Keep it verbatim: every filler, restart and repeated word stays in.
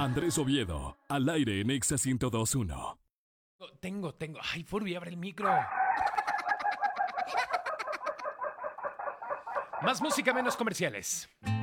Andrés Oviedo, al aire en Exa ciento dos punto uno. Tengo, tengo. Ay, Furby, abre el micro. Más música, menos comerciales.